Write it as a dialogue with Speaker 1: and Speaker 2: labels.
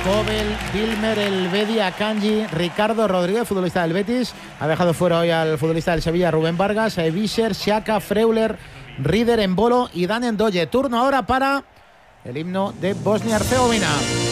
Speaker 1: Pobel, Wilmer, Elvedi, Akanji, Ricardo Rodríguez, futbolista del Betis. Ha dejado fuera hoy al futbolista del Sevilla, Rubén Vargas, Visser, Xhaka, Freuler, Rieder, Embolo y Dan Ndoye. Turno ahora para el himno de Bosnia-Herzegovina.